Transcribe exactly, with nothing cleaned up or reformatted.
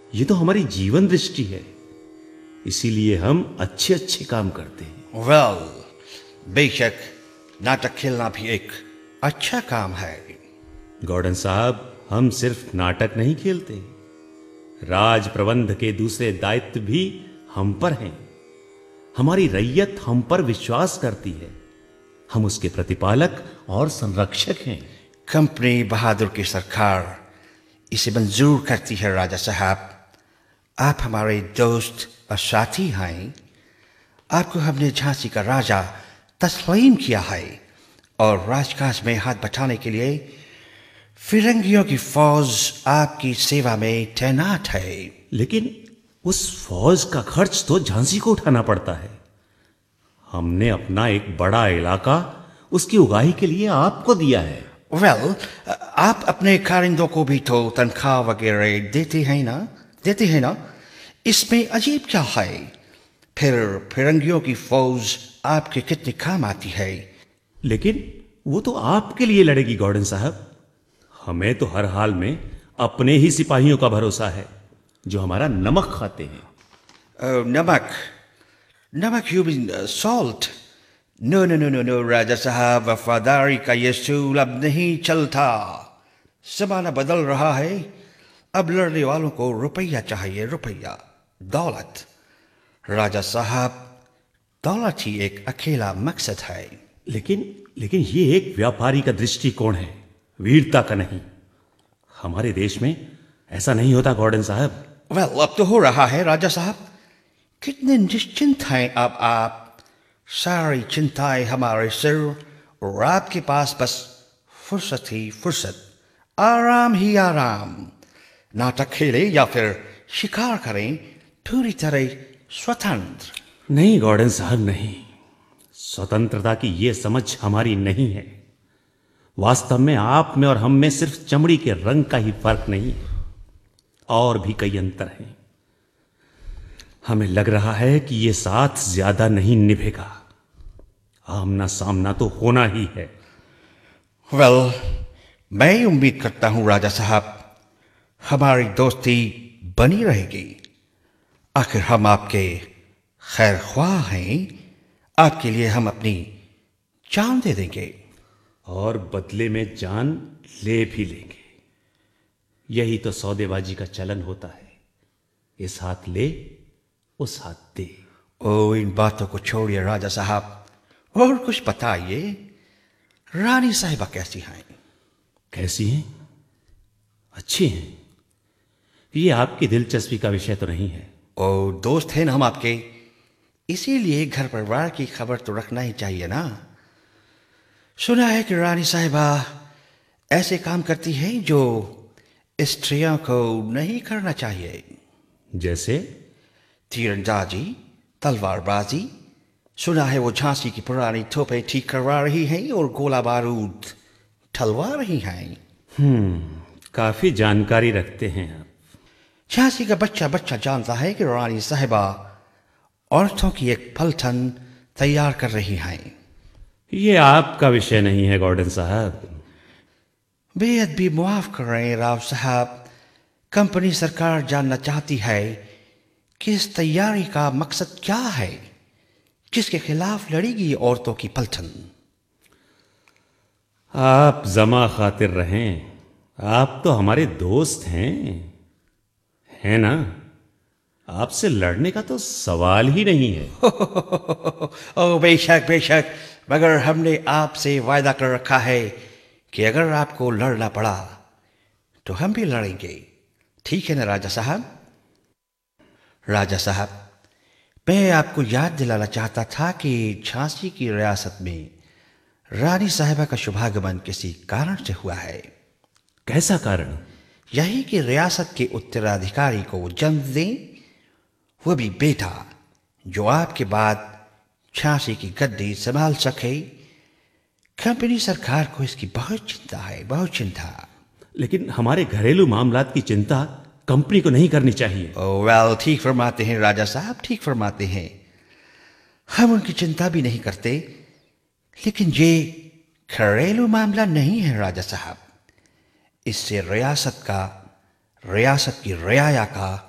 ये तो हमारी जीवन दृष्टि है, इसीलिए हम अच्छे अच्छे काम करते हैं। वेल, बेशक नाटक खेलना भी एक अच्छा काम है। गॉर्डन साहब, हम सिर्फ नाटक नहीं खेलते, राज प्रबंध के दूसरे दायित्व भी हम पर हैं। हमारी रैयत हम पर विश्वास करती है, हम उसके प्रतिपालक और संरक्षक हैं। कंपनी बहादुर की सरकार इसे मंजूर करती है राजा साहब। आप हमारे दोस्त और साथी हैं। आपको हमने झांसी का राजा तस्लीम किया है और राजकाज में हाथ बटाने के लिए फिरंगियों की फौज आपकी सेवा में तैनात है। लेकिन उस फौज का खर्च तो झांसी को उठाना पड़ता है। हमने अपना एक बड़ा इलाका उसकी उगाही के लिए आपको दिया है। वेल, well, आप अपने कारिंदों को भी तो तनख्वाह वगैरह देते हैं ना देते हैं ना इसमें अजीब क्या है? फिर फिरंगियों की फौज आपके कितने काम आती है? लेकिन वो तो आपके लिए लड़ेगी गॉर्डन साहब। हमें तो हर हाल में अपने ही सिपाहियों का भरोसा है जो हमारा नमक खाते हैं। uh, नमक नमक you mean salt? No no no no no राजा साहब, वफादारी का ये सूल अब नहीं चलता। जमाना बदल रहा है। अब लड़ने वालों को रुपया चाहिए, रुपया, दौलत। राजा साहब, दौलत ही एक अकेला मकसद है। लेकिन लेकिन ये एक व्यापारी का दृष्टिकोण है, वीरता का नहीं। हमारे देश में ऐसा नहीं होता गॉर्डन साहब। वेल well, अब तो हो रहा है राजा साहब। कितने निश्चिंत हैं अब आप। सारी चिंताएं हमारे सिर और आपके पास बस फुर्सत ही फुर्सत, आराम ही आराम। नाटक खेलें या फिर शिकार करें, पूरी तरह स्वतंत्र। नहीं गॉर्डन साहब, नहीं। स्वतंत्रता की ये समझ हमारी नहीं है। वास्तव में आप में और हम में सिर्फ चमड़ी के रंग का ही फर्क नहीं है, और भी कई अंतर हैं। हमें लग रहा है कि ये साथ ज्यादा नहीं निभेगा। आमना सामना तो होना ही है। वेल well, मैं उम्मीद करता हूं राजा साहब, हमारी दोस्ती बनी रहेगी। आखिर हम आपके खैर ख्वाह हैं। आपके लिए हम अपनी जान दे देंगे और बदले में जान ले भी लेंगे। यही तो सौदेबाजी का चलन होता है, इस हाथ ले उस हाथ दे। ओ, इन बातों को छोड़िए राजा साहब, और कुछ बताइए। रानी साहिबा कैसी हैं? कैसी हैं? अच्छी हैं। ये आपकी दिलचस्पी का विषय तो नहीं है। ओ, दोस्त हैं ना हम आपके, इसीलिए घर परिवार की खबर तो रखना ही चाहिए ना। सुना है कि रानी साहिबा ऐसे काम करती हैं जो स्त्रियों को नहीं करना चाहिए। जैसे तीरंदाजी, तलवारबाजी। सुना है वो झांसी की पुरानी तोपें ठीक करवा रही हैं और गोला बारूद ठलवा रही हैं। हम्म काफी जानकारी रखते हैं आप। झांसी का बच्चा बच्चा जानता है कि रानी साहिबा औरतों की एक पलटन तैयार कर रही हैं। ये आपका विषय नहीं है गॉर्डन साहब। बेहद भी मुआफ कर रहे हैं राव साहब। कंपनी सरकार जानना चाहती है कि इस तैयारी का मकसद क्या है, किसके खिलाफ लड़ेगी औरतों की पलटन। आप जमा खातिर रहें, आप तो हमारे दोस्त हैं, है ना? आपसे लड़ने का तो सवाल ही नहीं है। ओ बेशक बेशक, मगर हमने आपसे वायदा कर रखा है कि अगर आपको लड़ना पड़ा तो हम भी लड़ेंगे। ठीक है ना राजा साहब? राजा साहब, मैं आपको याद दिलाना चाहता था कि झांसी की रियासत में रानी साहिबा का शुभागमन किसी कारण से हुआ है। कैसा कारण? यही कि रियासत के उत्तराधिकारी को जन्म दें, वो भी बेटा जो आपके बाद झांसी की गद्दी संभाल सके। कंपनी सरकार को इसकी बहुत चिंता है, बहुत चिंता। लेकिन हमारे घरेलू मामलात की चिंता कंपनी को नहीं करनी चाहिए। ओह वेल, ठीक फरमाते हैं राजा साहब, ठीक फरमाते हैं। हम उनकी चिंता भी नहीं करते, लेकिन ये घरेलू मामला नहीं है राजा साहब। इससे रियासत का, रियासत की रियाया का